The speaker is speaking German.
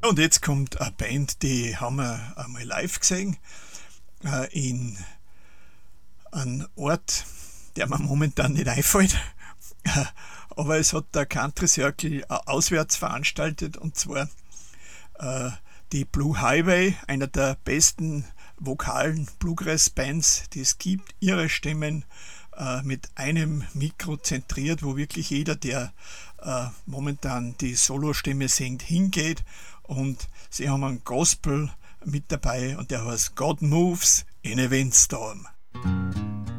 Und jetzt kommt eine Band, die haben wir einmal live gesehen, in einem Ort, der mir momentan nicht einfällt. Aber es hat der Country Circle auswärts veranstaltet, und zwar die Blue Highway, einer der besten vokalen Bluegrass-Bands, die es gibt. Ihre Stimmen mit einem Mikro zentriert, wo wirklich jeder, der momentan die Solostimme singt, hingeht. Und sie haben einen Gospel mit dabei, und der heißt God Moves in a Windstorm.